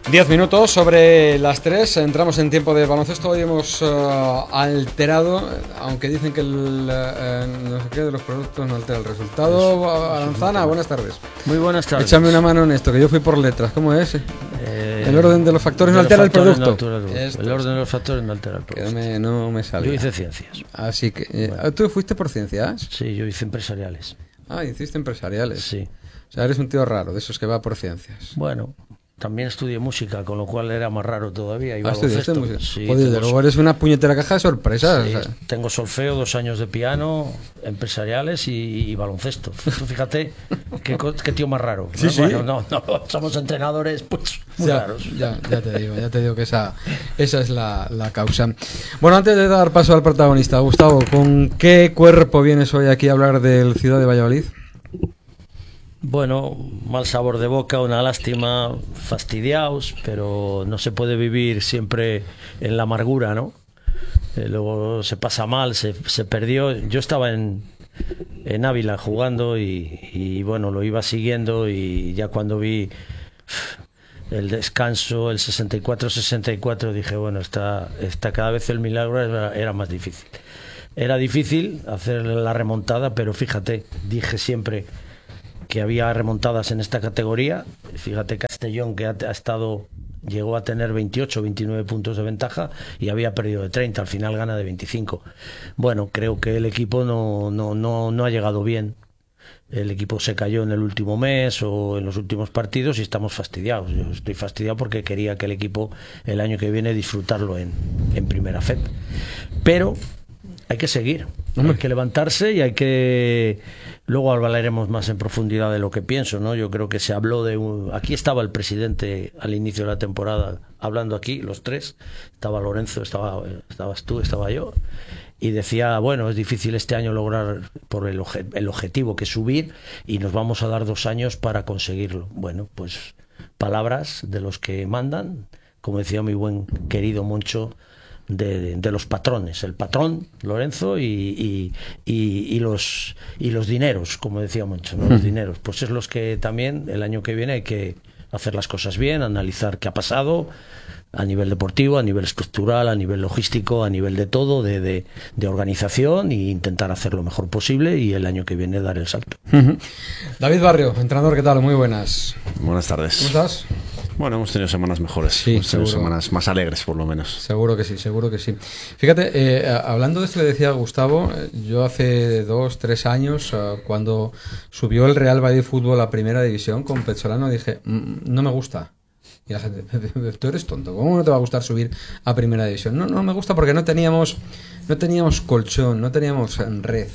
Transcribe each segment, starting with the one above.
10 minutos sobre las 3, entramos en tiempo de baloncesto. Hoy hemos alterado, aunque dicen que no sé qué de los productos no altera el resultado. Aranzana, buenas tardes. Muy buenas tardes. Échame una mano en esto, que yo fui por letras. ¿Cómo es? El orden de los factores no altera el producto. El orden de los factores no altera el producto. No me salía. Yo hice ciencias. Así que, bueno. ¿Tú fuiste por ciencias? Sí, yo hice empresariales. Ah, hiciste empresariales. Sí. O sea, eres un tío raro, de esos que va por ciencias. Bueno, también estudié música, con lo cual era más raro todavía. ¿Estudiaste música? Sí, joder, luego eres una puñetera caja de sorpresas. Sí, o sea. Tengo solfeo, 2 años de piano, empresariales y baloncesto. Fíjate qué tío más raro. Sí, sí. Bueno, no, somos entrenadores pues muy raros. Ya te digo que esa es la causa. Bueno, antes de dar paso al protagonista, Gustavo, ¿con qué cuerpo vienes hoy aquí a hablar del Ciudad de Valladolid? Bueno, mal sabor de boca, una lástima, fastidiados, pero no se puede vivir siempre en la amargura, ¿no? Luego se pasa mal, se perdió. Yo estaba en Ávila jugando y bueno, lo iba siguiendo, y ya cuando vi el descanso, el 64-64, dije, bueno, está cada vez el milagro era más difícil. Era difícil hacer la remontada, pero fíjate, dije siempre que había remontadas en esta categoría. Fíjate, Castellón, que llegó a tener 28, 29 puntos de ventaja y había perdido de 30, al final gana de 25. Bueno, creo que el equipo no ha llegado bien. El equipo se cayó en el último mes o en los últimos partidos y estamos fastidiados. Yo estoy fastidiado porque quería que el equipo el año que viene disfrutarlo en primera FEP. Pero hay que seguir, hay que levantarse y hay que... Luego hablaremos más en profundidad de lo que pienso, ¿no? Yo creo que se habló aquí estaba el presidente al inicio de la temporada hablando aquí, los tres. Estaba Lorenzo, estabas tú, estaba yo. Y decía, bueno, es difícil este año lograr por el objetivo que es subir, y nos vamos a dar 2 años para conseguirlo. Bueno, pues palabras de los que mandan, como decía mi buen querido Moncho, de los patrones, el patrón Lorenzo y los dineros, como decía Moncho, ¿no? Los dineros, pues es los que también el año que viene hay que hacer las cosas bien, analizar qué ha pasado a nivel deportivo, a nivel estructural, a nivel logístico, a nivel de todo, de organización, e intentar hacer lo mejor posible y el año que viene dar el salto. David Barrio, entrenador, ¿qué tal? Muy buenas. Buenas tardes. ¿Cómo estás? Bueno, hemos tenido semanas mejores, sí, hemos tenido semanas más alegres, por lo menos. Seguro que sí. Fíjate, hablando de esto que decía Gustavo, yo hace 2-3 años, cuando subió el Real Valladolid Fútbol a Primera División con Pezzolano, dije, no me gusta. Y la gente, tú eres tonto, ¿cómo no te va a gustar subir a Primera División? No me gusta porque no teníamos colchón, no teníamos red.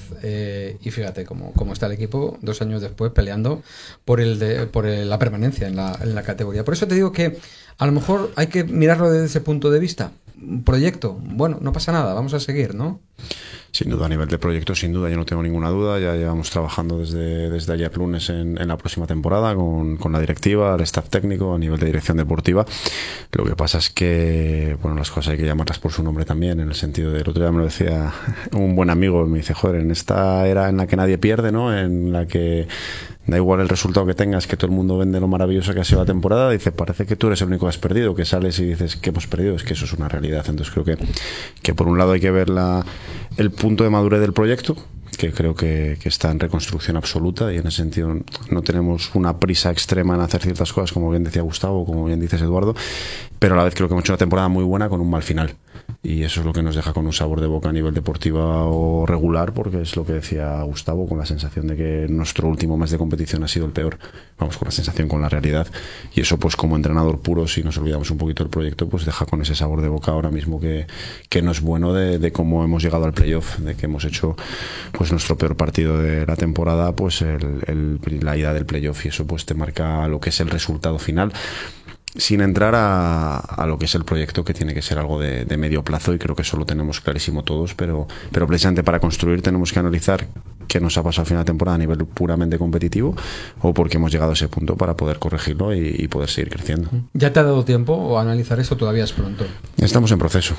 Y fíjate cómo está el equipo 2 años después peleando por la permanencia en la categoría. Por eso te digo que a lo mejor hay que mirarlo desde ese punto de vista. Un proyecto, bueno, no pasa nada, vamos a seguir, ¿no? Sin duda, a nivel de proyecto, sin duda, yo no tengo ninguna duda. Ya llevamos trabajando desde ayer lunes en la próxima temporada con la directiva, el staff técnico, a nivel de dirección deportiva. Lo que pasa es que, bueno, las cosas hay que llamarlas por su nombre también, en el sentido de, el otro día me lo decía un buen amigo, me dice, joder, en esta era en la que nadie pierde, ¿no? En la que da igual el resultado que tengas, que todo el mundo vende lo maravilloso que ha sido la temporada, dice, parece que tú eres el único que has perdido, que sales y dices que hemos perdido. Es que eso es una realidad. Entonces creo que por un lado hay que ver el punto de madurez del proyecto, que creo que está en reconstrucción absoluta, y en ese sentido no tenemos una prisa extrema en hacer ciertas cosas, como bien decía Gustavo, como bien dices Eduardo, pero a la vez creo que hemos hecho una temporada muy buena con un mal final, y eso es lo que nos deja con un sabor de boca a nivel deportiva o regular, porque es lo que decía Gustavo, con la sensación de que nuestro último mes de competición ha sido el peor. Vamos con la sensación, con la realidad, y eso pues como entrenador puro, si nos olvidamos un poquito del proyecto, pues deja con ese sabor de boca ahora mismo que no es bueno, de cómo hemos llegado al playoff, de que hemos hecho pues nuestro peor partido de la temporada, pues la ida del playoff, y eso pues te marca lo que es el resultado final, sin entrar a lo que es el proyecto, que tiene que ser algo de medio plazo, y creo que eso lo tenemos clarísimo todos, pero precisamente para construir tenemos que analizar qué nos ha pasado al final de temporada a nivel puramente competitivo, o porque hemos llegado a ese punto para poder corregirlo y poder seguir creciendo. ¿Ya te ha dado tiempo a analizar eso? Todavía es pronto. Estamos en proceso,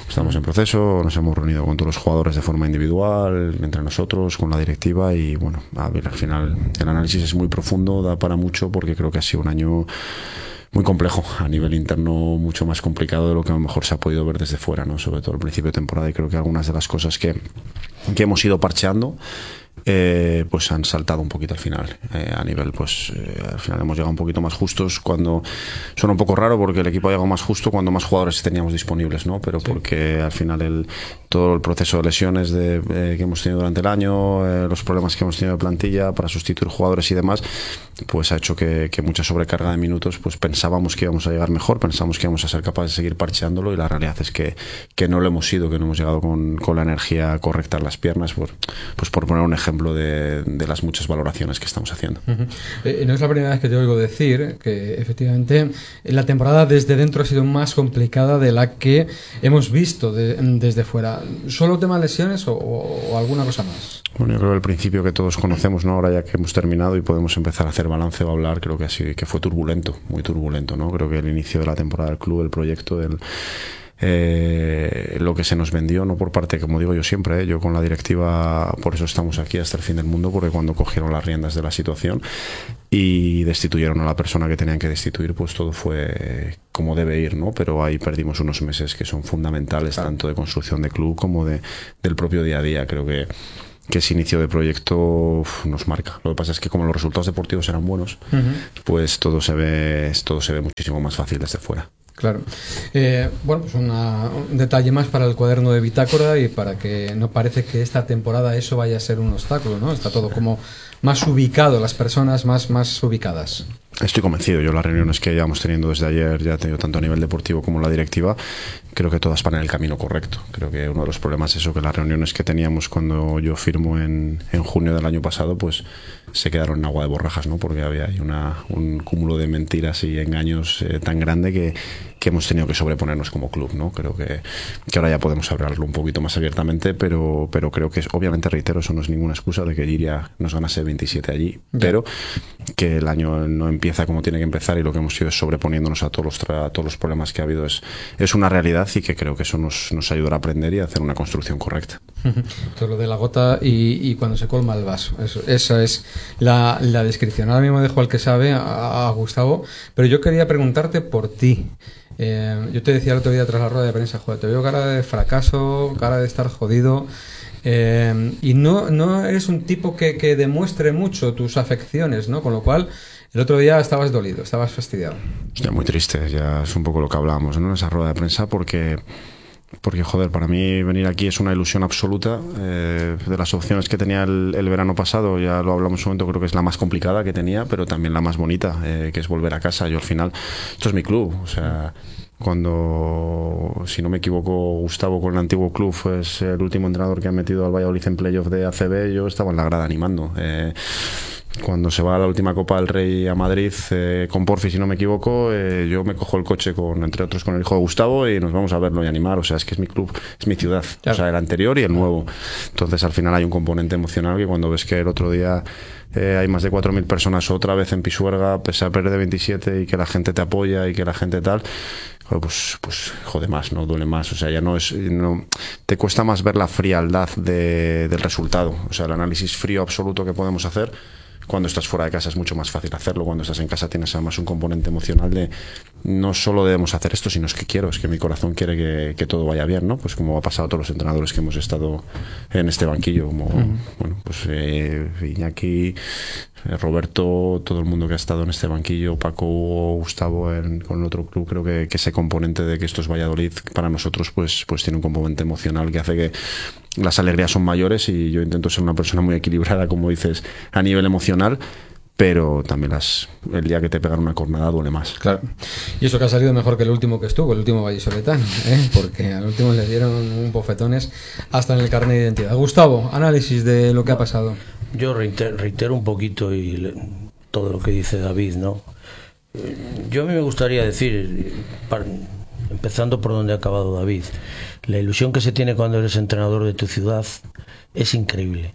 nos hemos reunido con todos los jugadores de forma individual, entre nosotros, con la directiva, y bueno, a ver, al final el análisis es muy profundo, da para mucho, porque creo que ha sido un año muy complejo, a nivel interno mucho más complicado de lo que a lo mejor se ha podido ver desde fuera, ¿no? Sobre todo al principio de temporada, y creo que algunas de las cosas que hemos ido parcheando pues han saltado un poquito al final. A nivel, al final hemos llegado un poquito más justos, cuando suena un poco raro porque el equipo ha llegado más justo cuando más jugadores teníamos disponibles, ¿no? Pero sí, porque al final todo el proceso de lesiones que hemos tenido durante el año, los problemas que hemos tenido de plantilla para sustituir jugadores y demás, pues ha hecho que mucha sobrecarga de minutos, pues pensábamos que íbamos a llegar mejor, pensábamos que íbamos a ser capaces de seguir parcheándolo, y la realidad es que no lo hemos sido, que no hemos llegado con la energía correcta en las piernas, pues por poner un ejemplo de las muchas valoraciones que estamos haciendo. No es la primera vez que te oigo decir que efectivamente la temporada desde dentro ha sido más complicada de la que hemos visto desde fuera. ¿Solo tema lesiones o alguna cosa más? Bueno, yo creo que el principio que todos conocemos, ¿no? Ahora ya que hemos terminado y podemos empezar a hacer balance o a hablar, creo que fue turbulento, muy turbulento, ¿no? Creo que el inicio de la temporada del club, el proyecto lo que se nos vendió, no por parte, como digo yo siempre, yo con la directiva, por eso estamos aquí hasta el fin del mundo, porque cuando cogieron las riendas de la situación y destituyeron a la persona que tenían que destituir, pues todo fue como debe ir, ¿no? Pero ahí perdimos unos meses que son fundamentales, tanto de construcción de club como del propio día a día. Creo que ese inicio de proyecto nos marca. Lo que pasa es que como los resultados deportivos eran buenos, pues todo se ve muchísimo más fácil desde fuera. Claro. Bueno, pues un detalle más para el cuaderno de bitácora, y para que no parece que esta temporada eso vaya a ser un obstáculo, ¿no? Está todo como más ubicado, las personas más ubicadas. Estoy convencido. Yo las reuniones que llevamos teniendo desde ayer, ya he tenido tanto a nivel deportivo como la directiva, creo que todas van en el camino correcto. Creo que uno de los problemas es eso, que las reuniones que teníamos cuando yo firmo en junio del año pasado, pues se quedaron en agua de borrajas, ¿no? Porque había ahí un cúmulo de mentiras y engaños tan grande que hemos tenido que sobreponernos como club, ¿no? Creo que ahora ya podemos hablarlo un poquito más abiertamente, pero creo que obviamente, reitero, eso no es ninguna excusa de que Giria nos ganase 27 allí, pero que el año no empieza como tiene que empezar, y lo que hemos ido es sobreponiéndonos a todos los problemas que ha habido. Es una realidad, y que creo que eso nos ayudará a aprender y a hacer una construcción correcta. Todo lo de la gota y cuando se colma el vaso, esa es la descripción. Ahora mismo dejo al que sabe, a Gustavo, pero yo quería preguntarte por ti. Yo te decía el otro día tras la rueda de prensa, joder, te veo cara de fracaso, cara de estar jodido, y no eres un tipo que demuestre mucho tus afecciones, ¿no? Con lo cual el otro día estabas dolido, estabas fastidiado. Ya muy triste, ya es un poco lo que hablábamos, ¿no? En esa rueda de prensa, porque joder, para mí venir aquí es una ilusión absoluta. De las opciones que tenía el verano pasado, ya lo hablamos un momento, creo que es la más complicada que tenía, pero también la más bonita, que es volver a casa. Yo al final, esto es mi club, o sea, cuando, si no me equivoco, Gustavo con el antiguo club es el último entrenador que ha metido al Valladolid en playoff de ACB, yo estaba en la grada animando. Cuando se va a la última Copa del Rey a Madrid con Porfi, si no me equivoco, yo me cojo el coche entre otros con el hijo de Gustavo, y nos vamos a verlo y animar. O sea, es que es mi club, es mi ciudad, claro. O sea, el anterior y el nuevo. Entonces al final hay un componente emocional que cuando ves que el otro día hay más de 4.000 personas otra vez en Pisuerga, pese a perder 27, y que la gente te apoya y que la gente tal, pues jode más, no duele más. O sea, ya no te cuesta más ver la frialdad del resultado. O sea, el análisis frío absoluto que podemos hacer cuando estás fuera de casa es mucho más fácil hacerlo. Cuando estás en casa tienes además un componente emocional de no solo debemos hacer esto, sino es que mi corazón quiere que todo vaya bien, ¿no? Pues como ha pasado a todos los entrenadores que hemos estado en este banquillo, como bueno, pues Iñaki, Roberto, todo el mundo que ha estado en este banquillo, Paco, Hugo, Gustavo con el otro club. Creo que ese componente de que esto es Valladolid para nosotros pues tiene un componente emocional que hace que las alegrías son mayores, y yo intento ser una persona muy equilibrada, como dices, a nivel emocional, pero también el día que te pegan una cornada duele más. Claro. Y eso que ha salido mejor que el último que estuvo, el último vallisoletano, porque al último le dieron un bofetones hasta en el carnet de identidad. Gustavo, análisis de lo que ha pasado. Yo reitero un poquito todo lo que dice David, ¿no? Yo a mí me gustaría decir, empezando por donde ha acabado David, la ilusión que se tiene cuando eres entrenador de tu ciudad es increíble,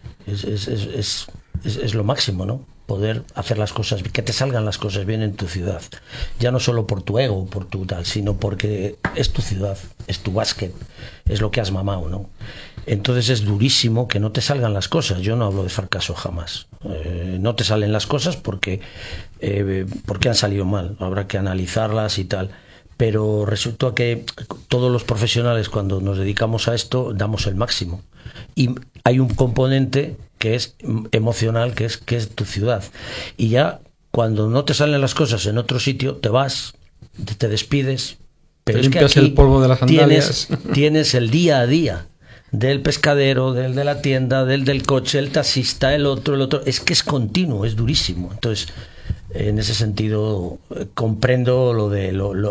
es lo máximo, ¿no? Poder hacer las cosas, que te salgan las cosas bien en tu ciudad, ya no solo por tu ego, por tu tal, sino porque es tu ciudad, es tu básquet, es lo que has mamado, ¿no? Entonces es durísimo que no te salgan las cosas. Yo no hablo de fracaso jamás. No te salen las cosas porque han salido mal. Habrá que analizarlas y tal. Pero resulta que todos los profesionales, cuando nos dedicamos a esto, damos el máximo. Y hay un componente que es emocional, que es tu ciudad. Y ya cuando no te salen las cosas en otro sitio, te vas, te despides. Pero es que aquí el polvo de las sandalias. Tienes el día a día del pescadero, del de la tienda, del coche, el taxista, el otro. Es que es continuo, es durísimo. Entonces, en ese sentido, comprendo lo de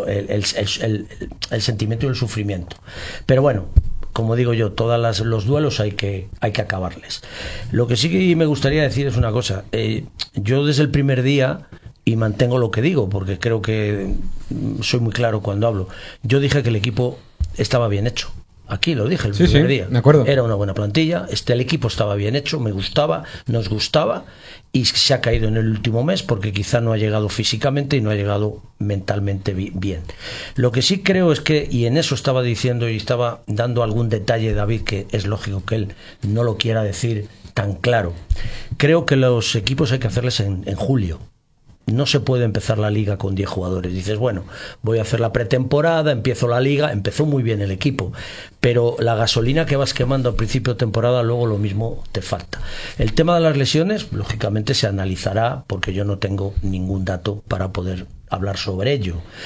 el sentimiento y el sufrimiento. Pero bueno, como digo yo, todos los duelos hay que acabarles. Lo que sí que me gustaría decir es una cosa. Yo desde el primer día, y mantengo lo que digo, porque creo que soy muy claro cuando hablo, yo dije que el equipo estaba bien hecho. Aquí lo dije el primer día. Me acuerdo. Era una buena plantilla, el equipo estaba bien hecho, me gustaba, nos gustaba, y se ha caído en el último mes porque quizá no ha llegado físicamente y no ha llegado mentalmente bien. Lo que sí creo es que, y en eso estaba diciendo y estaba dando algún detalle, David, que es lógico que él no lo quiera decir tan claro, creo que los equipos hay que hacerles en julio. No se puede empezar la liga con 10 jugadores. Dices, bueno, voy a hacer la pretemporada, empiezo la liga. Empezó muy bien el equipo, pero la gasolina que vas quemando al principio de temporada, luego lo mismo te falta. El tema de las lesiones, lógicamente se analizará, porque yo no tengo ningún dato para poder hablar sobre ello.